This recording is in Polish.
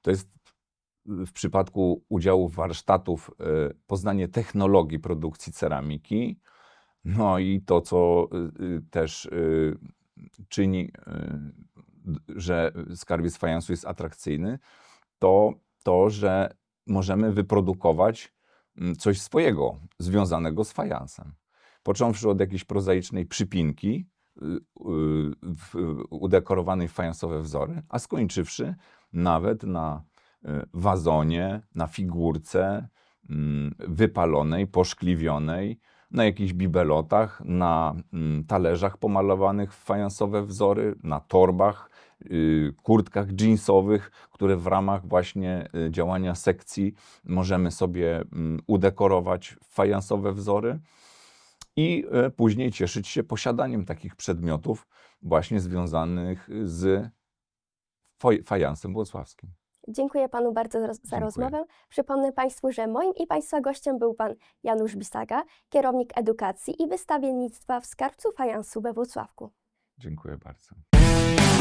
To jest w przypadku udziału warsztatów poznanie technologii produkcji ceramiki, no i to, co też czyni, że skarbiec fajansu jest atrakcyjny, to, że możemy wyprodukować coś swojego, związanego z fajansem. Począwszy od jakiejś prozaicznej przypinki, udekorowanej w fajansowe wzory, a skończywszy nawet na wazonie, na figurce wypalonej, poszkliwionej, na jakichś bibelotach, na talerzach pomalowanych w fajansowe wzory, na torbach, kurtkach jeansowych, które w ramach właśnie działania sekcji możemy sobie udekorować w fajansowe wzory i później cieszyć się posiadaniem takich przedmiotów właśnie związanych z fajansem włocławskim. Dziękuję Panu bardzo za rozmowę. Przypomnę Państwu, że moim i Państwa gościem był Pan Janusz Bisaga, kierownik edukacji i wystawiennictwa w Skarbcu Fajansu we Włocławku. Dziękuję bardzo.